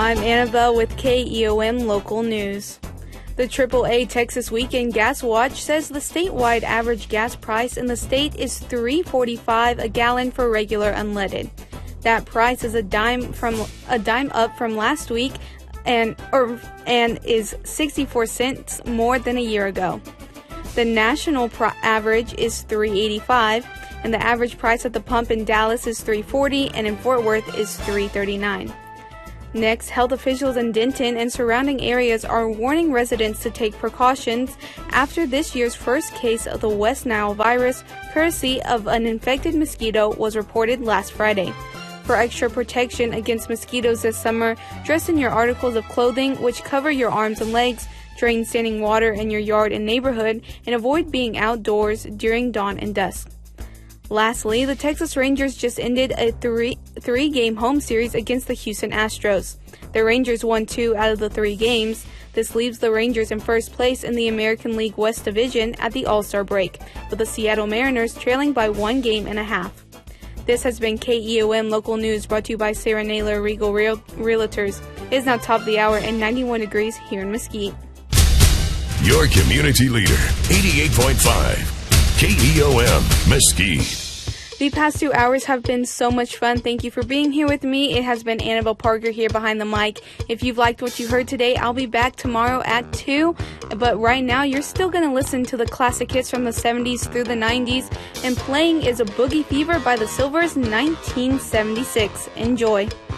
I'm Annabelle with KEOM Local News. The AAA Texas Weekend Gas Watch says the statewide average gas price in the state is $3.45 a gallon for regular unleaded. That price is a dime up from last week and is 64 cents more than a year ago. The national average is $3.85, and the average price at the pump in Dallas is $3.40 and in Fort Worth is $3.39. Next, health officials in Denton and surrounding areas are warning residents to take precautions after this year's first case of the West Nile virus, courtesy of an infected mosquito, was reported last Friday. For extra protection against mosquitoes this summer, dress in your articles of clothing which cover your arms and legs, drain standing water in your yard and neighborhood, and avoid being outdoors during dawn and dusk. Lastly, the Texas Rangers just ended a three-game home series against the Houston Astros. The Rangers won 2 out of the 3 games. This leaves the Rangers in first place in the American League West Division at the All-Star break, with the Seattle Mariners trailing by 1.5 games. This has been KEOM Local News, brought to you by Sarah Naylor Regal Realtors. It is now top of the hour and 91 degrees here in Mesquite. Your community leader, 88.5. KEOM Mesquite. The past 2 hours have been so much fun. Thank you for being here with me. It has been Annabelle Parker here behind the mic. If you've liked what you heard today, I'll be back tomorrow at 2. But right now, you're still going to listen to the classic hits from the 70s through the 90s. And playing is a Boogie Fever by the Silvers, 1976. Enjoy.